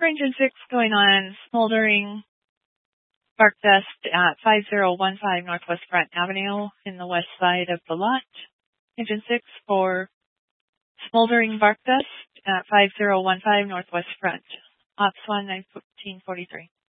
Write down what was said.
For engine 6 going on smoldering spark dust at 5015 Northwest Front Avenue in the west side of the lot. Engine 6 for smoldering bark dust at 5015 Northwest Front. Ops 1 1943.